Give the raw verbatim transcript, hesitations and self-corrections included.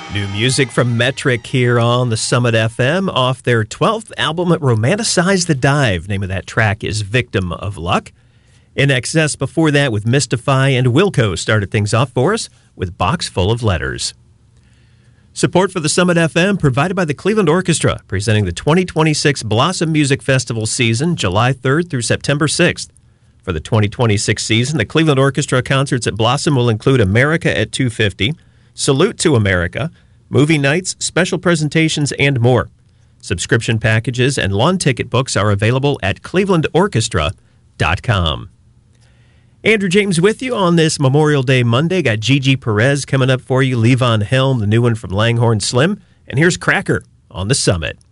New music from Metric here on the Summit F M off their twelfth album, Romanticize the Dive. Name of that track is Victim of Luck. In Excess before that with Mystify, and Wilco started things off for us with Box Full of Letters. Support for the Summit F M provided by the Cleveland Orchestra, presenting the twenty twenty-six Blossom Music Festival season July third through September sixth. For the twenty twenty-six season, the Cleveland Orchestra concerts at Blossom will include America at two fifty, Salute to America, movie nights, special presentations, and more. Subscription packages and lawn ticket books are available at cleveland orchestra dot com. Andrew James with you on this Memorial Day Monday. Got Gigi Perez coming up for you, Levon Helm, the new one from Langhorne Slim, and here's Cracker on the Summit.